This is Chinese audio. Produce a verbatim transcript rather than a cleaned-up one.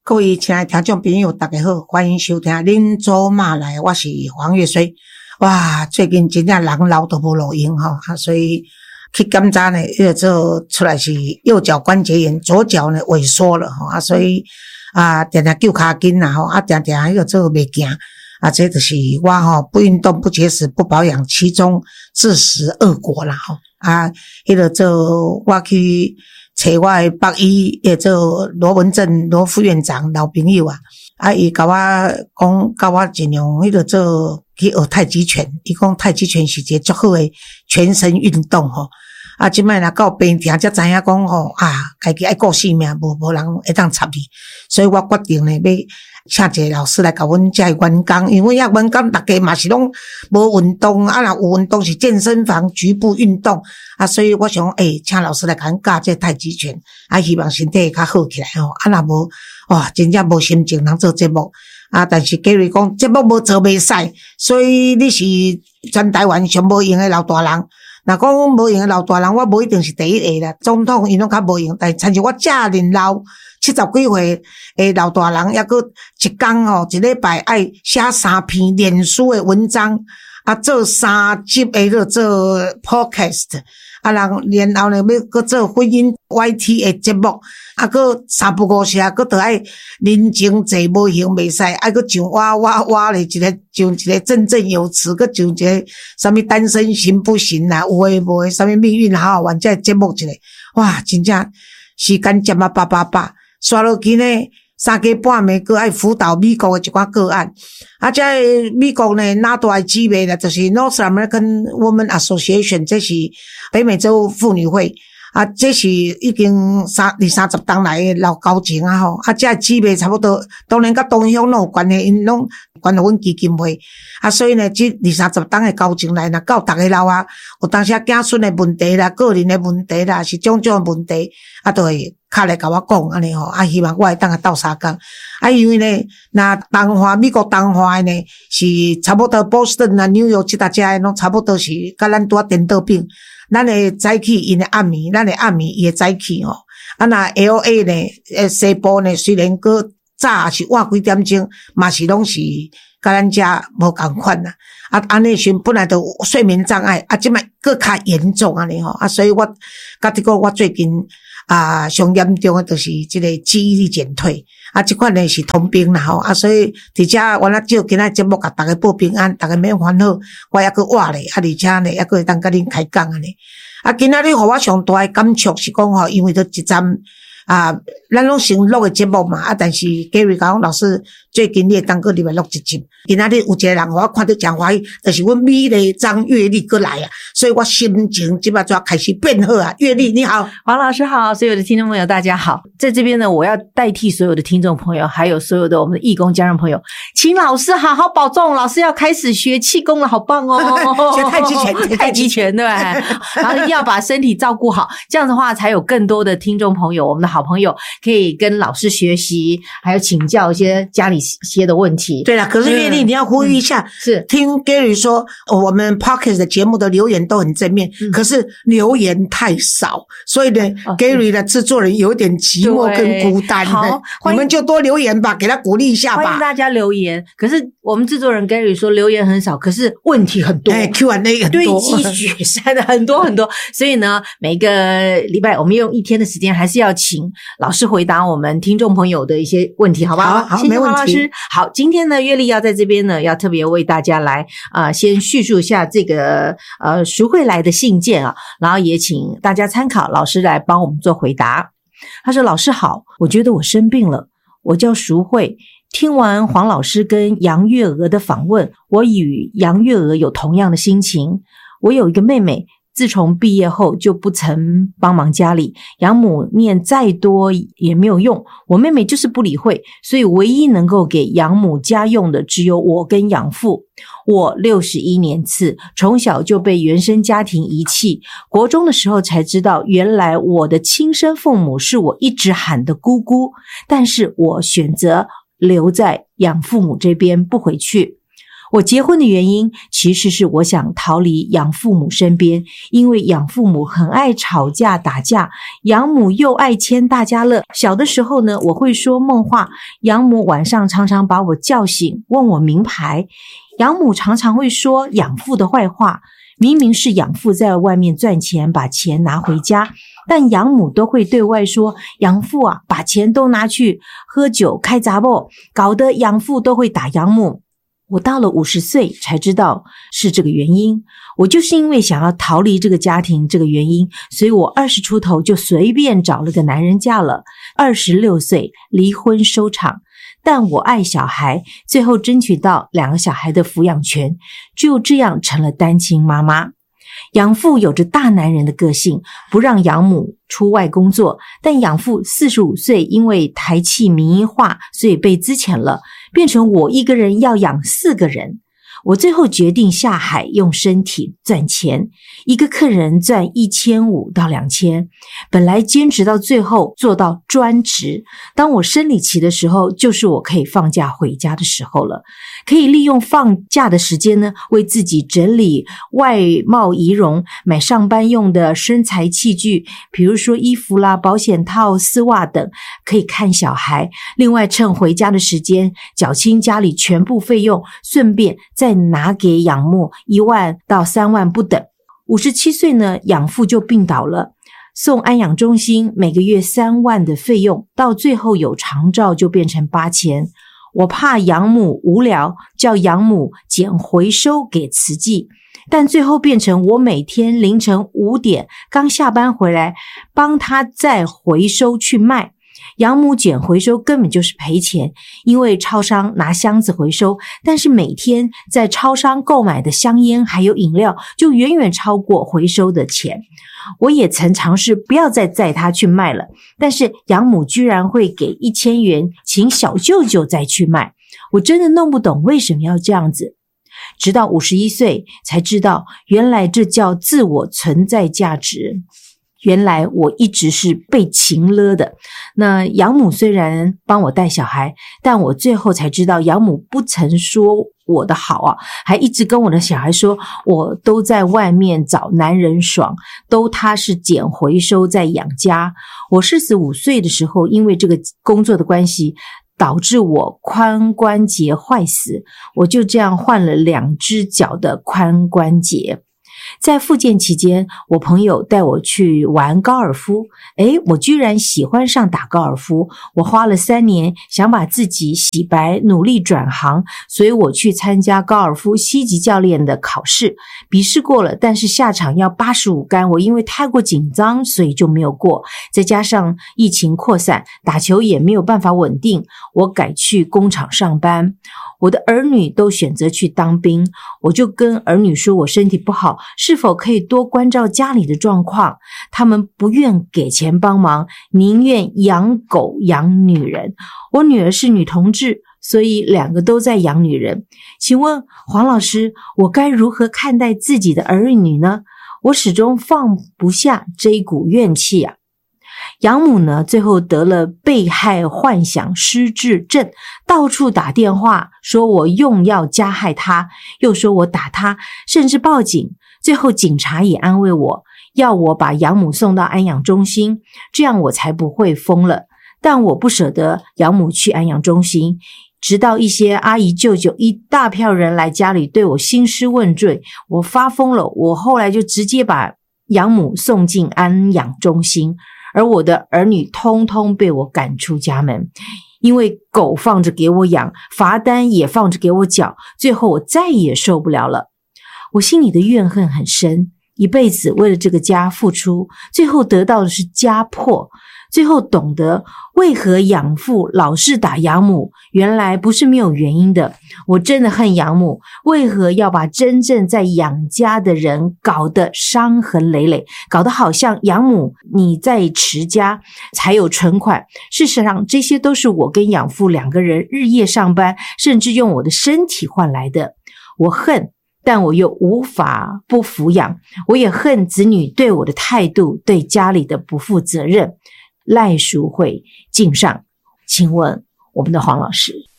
各位亲爱的听众朋友大家好，欢迎收听恁祖妈来，我是黄月水。哇，最近真正人老都无路用吼，啊，所以去检查呢，迄个做出来是右脚关节炎，左脚呢萎缩了吼，啊，所以啊，定定救脚筋啦吼，啊，定定迄个做袂行，啊，这就是我吼不运动、不节食、不保养，其中致死恶果啦吼，啊，迄个做我去。找我的北医也做罗文正罗副院长老朋友啊，啊伊甲我讲，甲我尽量迄个做去学太极拳，伊讲太极拳是一个足好的全身运动吼。啊，即摆若到病痛才知影讲吼啊，家己爱顾性命，无无人会当插你，所以我决定呢要请一个老师来甲阮遮的员工，因为遐员工大家嘛是拢无运动，啊若有运动是健身房局部运动，啊，所以我想诶、欸，请老师来甲阮教这太极拳，啊，希望身体会较好起来吼，啊若无哇，真正无心情通做节目。啊，但是 Gary 讲节目无做袂使，所以你是全台湾上无用的老大人。若讲无用的老大人，我无一定是第一个啦。总统因拢较无用，但参像我遮尔老七十几岁的老大人，抑搁一工吼一礼拜爱写三篇脸书的文章，啊，做三集的迄个做 podcast， 啊，然后然后呢要搁做婚姻 Y T 的节目。啊，搁三不五时啊，搁得爱人情坐无行袂使，啊，搁上哇哇哇咧，一个上一个振振有词，搁上一个啥物单身行不行啊？有诶无诶，啥物命运好好玩，这节目一个，哇，真正时间占啊八八八，刷落去呢，三更半暝搁爱辅导美国诶一寡个案，啊，这美国呢哪大诶姊妹啦，就是 North American Women Association， 这是北美洲妇女会。啊，这是已经三二三十档来的老交情啊吼，啊，这姊妹差不多，当然甲东乡拢有关系，因拢关乎阮基金会，啊，所以呢，这二三十档的交情来，若到逐个老啊，有当时囝孙的问题啦，个人的问题啦，是种种的问题，啊，都会敲来甲我讲安尼吼，啊，希望我会当个斗相共，啊，因为呢，那东华美国东华的呢，是差不多波士顿啊、纽约这搭遮的，拢差不多是甲咱拄啊颠倒病。咱会早起，因会暗暝，咱会暗暝，伊会早起吼。啊，那 L A 呢，诶，西部呢，虽然个早是晚几点钟，嘛是拢是甲咱遮无共款啦。啊，安尼时本来就有睡眠障碍，啊，即摆更较严重安尼吼。啊，所以我甲这个我最近啊上严重的就是这个记忆力减退。啊，这款呢是通病啦吼，啊，所以伫遮我咱照今仔节目甲大家报平安，大家免烦恼，我还阁活咧，啊，而且呢还阁会当甲恁开讲安尼。啊，今仔日互我上大的感触是讲吼，因为都一站啊，咱拢先录的节目嘛，啊，但是 Gary 讲老师最近你会当阁入来录一集，今仔日有一个人互我看到真欢喜，就是阮美丽张月丽阁来啊，所以我心情即摆就要开始变好啊。月丽你好， 黄老师好，所有的听众朋友大家好，在这边呢，我要代替所有的听众朋友，还有所有的我们的义工家人朋友，请老师好好保重，老师要开始学气功了，好棒哦， 学太极拳， 太极拳对吧？然后要把身体照顾好，这样的话才有更多的听众朋友，我们的好朋友可以跟老师学习，还有请教一些家里一些的问题。 对了，可是月丽你要呼吁一下，嗯、 是听 Gary 说、哦、我们 Podcast 的节目的留言都很正面、嗯、可是留言太少，所以呢、哦、Gary 的制作人有点寂寞跟孤单。好，你们就多留言吧，给他鼓励一下吧。 欢迎大家留言。可是我们制作人 Gary 说留言很少，可是问题很多， 哎 Q and A 很多， 堆积雪山的很多很多。所以呢，每个礼拜我们用一天的时间，还是要请老师回答我们听众朋友的一些问题，好不好？ 好，好， 谢谢黄老师。 没问题。 好，今天呢，月丽要在这边呢，要特别为大家来啊、呃，先叙述一下这个呃赎回来的信件啊，然后也请大家参考老师来帮我们做回答。他说：“老师好，我觉得我生病了，我叫赎慧。听完黄老师跟杨月娥的访问，我与杨月娥有同样的心情。我有一个妹妹。”自从毕业后就不曾帮忙家里，养母念再多也没有用，我妹妹就是不理会，所以唯一能够给养母家用的只有我跟养父。我六十一年次，从小就被原生家庭遗弃，国中的时候才知道原来我的亲生父母是我一直喊的姑姑，但是我选择留在养父母这边不回去。 我结婚的原因其实是我想逃离养父母身边，因为养父母很爱吵架打架，养母又爱牵大家乐。小的时候呢，我会说梦话，养母晚上常常把我叫醒，问我名牌。养母常常会说养父的坏话，明明是养父在外面赚钱，把钱拿回家，但养母都会对外说养父啊，把钱都拿去喝酒开杂货，搞得养父都会打养母。我到了五十岁才知道是这个原因，我就是因为想要逃离这个家庭这个原因，所以我二十出头就随便找了个男人嫁了，二十六岁离婚收场。但我爱小孩，最后争取到两个小孩的抚养权，就这样成了单亲妈妈。养父有着大男人的个性，不让养母出外工作，但养父四十五岁因为台企民营化，所以被资遣了，变成我一个人要养四个人。我最后决定下海用身体赚钱，一个客人赚一千五到两千，本来坚持到最后做到专职。当我生理期的时候，就是我可以放假回家的时候了，可以利用放假的时间呢，为自己整理外貌仪容，买上班用的身材器具，比如说衣服啦、保险套、丝袜等，可以看小孩。另外趁回家的时间缴清家里全部费用，顺便再拿给养母一万到三万不等。五十七岁呢，养父就病倒了，送安养中心，每个月三万的费用，到最后有长照就变成八千。我怕养母无聊，叫养母捡回收给慈济，但最后变成我每天凌晨五点刚下班回来，帮他再回收去卖。养母捡回收根本就是赔钱，因为超商拿箱子回收，但是每天在超商购买的香烟还有饮料就远远超过回收的钱。我也曾尝试不要再载他去卖了，但是养母居然会给一千元请小舅舅再去卖，我真的弄不懂为什么要这样子。直到五十一岁才知道，原来这叫自我存在价值。原来我一直是被情勒的。那养母虽然帮我带小孩，但我最后才知道养母不曾说我的好啊，还一直跟我的小孩说我都在外面找男人爽，都他是捡回收在养家。我四十五岁的时候，因为这个工作的关系，导致我髋关节坏死，我就这样换了两只脚的髋关节。在复健期间，我朋友带我去玩高尔夫，诶，我居然喜欢上打高尔夫。我花了三年想把自己洗白，努力转行，所以我去参加高尔夫西级教练的考试，笔试过了，但是下场要八十五杆，我因为太过紧张，所以就没有过。再加上疫情扩散，打球也没有办法稳定，我改去工厂上班。我的儿女都选择去当兵，我就跟儿女说我身体不好，是否可以多关照家里的状况。他们不愿给钱帮忙，宁愿养狗养女人。我女儿是女同志，所以两个都在养女人。请问黄老师，我该如何看待自己的儿女呢？我始终放不下这一股怨气啊。养母呢，最后得了被害幻想失智症，到处打电话说我用药加害他，又说我打他，甚至报警。最后警察也安慰我，要我把养母送到安养中心，这样我才不会疯了。但我不舍得养母去安养中心，直到一些阿姨舅舅一大票人来家里对我兴师问罪，我发疯了。我后来就直接把养母送进安养中心，而我的儿女通通被我赶出家门，因为狗放着给我养，罚单也放着给我缴，最后我再也受不了了。我心里的怨恨很深，一辈子为了这个家付出，最后得到的是家破。最后懂得为何养父老是打养母，原来不是没有原因的。我真的恨养母，为何要把真正在养家的人搞得伤痕累累，搞得好像养母你在持家才有存款。事实上这些都是我跟养父两个人日夜上班，甚至用我的身体换来的。我恨，但我又无法不抚养。我也恨子女对我的态度，对家里的不负责任。赖淑慧敬上。请问我们的黄老师。